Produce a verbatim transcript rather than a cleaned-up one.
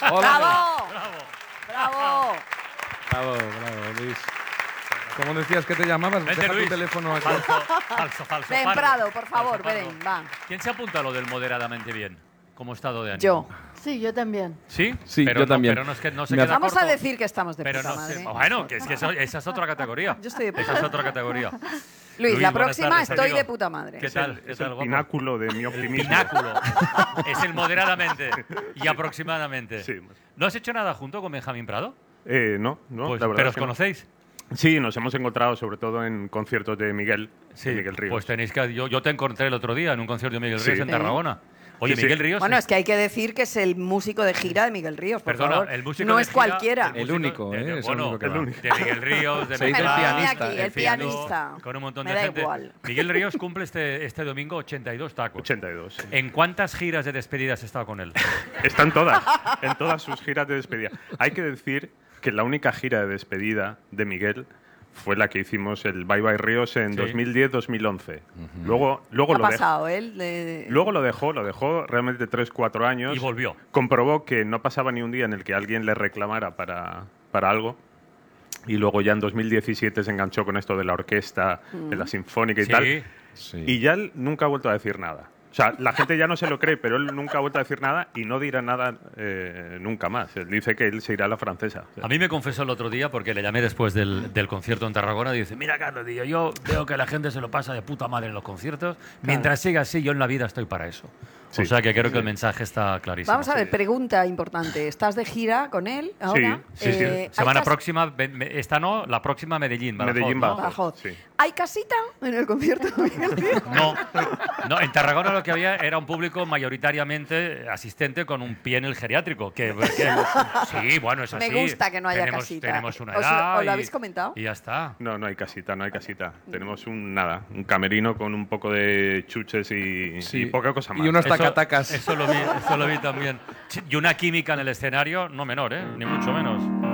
Hola. ¡Bravo! ¡Bravo! Bravo, bravo, Luis. ¿Cómo decías que te llamabas? Vente, Deja Luis. tu teléfono aquí. Falso, falso, falso. Ven, pardo. Prado, por favor, Falso, pardo. ven, va. ¿Quién se apunta a lo del moderadamente bien? Como estado de ánimo. Yo. Sí, yo también. ¿Sí? Sí, pero yo no, también. Pero no es que no se Me queda Vamos corto, a decir que estamos de pero puta no madre. sé. Bueno, que es que eso- esa es otra categoría. Yo estoy de puta Esa es otra categoría. Luis, Luis, la buenas próxima tardes, estoy amigo. de puta madre. ¿Qué tal? ¿Qué Es tal, el guapo? pináculo de mi optimismo. Pináculo. Es el moderadamente y aproximadamente. Sí. ¿No has hecho nada junto con Benjamín Prado? Eh, no, no, Pues, la verdad ¿Pero es os que no. conocéis? Sí, nos hemos encontrado sobre todo en conciertos de Miguel, Sí, de Miguel Ríos. pues tenéis que... Yo, yo te encontré el otro día en un concierto de Miguel Sí. Ríos en Sí. Tarragona. Oye, Sí, sí. Miguel Ríos... Bueno, es que hay que decir que es el músico de gira de Miguel Ríos, por Perdona, favor. el músico no de es gira- cualquiera. El músico único, de- ¿eh? de- Es el bueno, único que el va. único. de Miguel Ríos, de Se dice el Mezcla, pianista, de el Fiano, pianista. con un montón Me de da gente. igual. Miguel Ríos cumple este, este domingo ochenta y dos tacos. ochenta y dos. sí. ¿En cuántas giras de despedida has estado con él? Están todas, en todas sus giras de despedida. Hay que decir que la única gira de despedida de Miguel fue la que hicimos el Bye Bye Ríos en Sí. dos mil diez dos mil once. Luego, luego, ¿Qué lo ha dejó, pasado él? De- luego lo dejó, lo dejó realmente tres cuatro años. Y volvió. Comprobó que no pasaba ni un día en el que alguien le reclamara para, para algo. Y luego ya en dos mil diecisiete se enganchó con esto de la orquesta, de la sinfónica y Sí. tal. Sí. Y ya él nunca ha vuelto a decir nada. O sea, la gente ya no se lo cree, pero él nunca ha vuelto a decir nada y no dirá nada eh, nunca más. Él dice que él se irá a la francesa. A mí me confesó el otro día, porque le llamé después del, del concierto en Tarragona, y dice, mira, Carlos, tío, yo veo que la gente se lo pasa de puta madre en los conciertos. Mientras siga así, yo en la vida estoy para eso. Sí. O sea que creo que el mensaje está clarísimo. Vamos a ver, pregunta importante. ¿Estás de gira con él ahora? sí, sí. Eh, ¿hay Semana cas- próxima, ve- me- esta no, la próxima Medellín. Badajoz, Medellín, ¿no? Badajoz. Badajoz. Sí. ¿Hay casita en el concierto de Miguel Ríos? No, no, en Tarragona lo que había era un público mayoritariamente asistente con un pie en el geriátrico. Que, que- sí, bueno, es Me así. gusta que no haya tenemos, casita. Tenemos una ¿Os lo- edad os lo y- habéis comentado? Y ya está. No, no hay casita, no hay casita. Tenemos un nada, un camerino con un poco de chuches y, Sí. y poca cosa más. Y unos Eso- tacatacas. Eso, lo vi, eso lo vi también. Y una química en el escenario, no menor, ¿eh? Ni mucho menos.